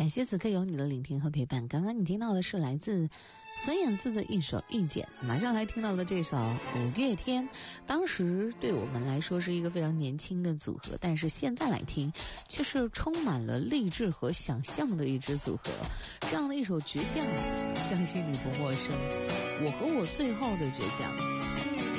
感谢此刻有你的聆听和陪伴。刚刚你听到的是来自孙燕姿的一首《遇见》，马上来听到的这首五月天，当时对我们来说是一个非常年轻的组合，但是现在来听却是充满了励志和想象的一支组合。这样的一首倔强，相信你不陌生。我和我最后的倔强。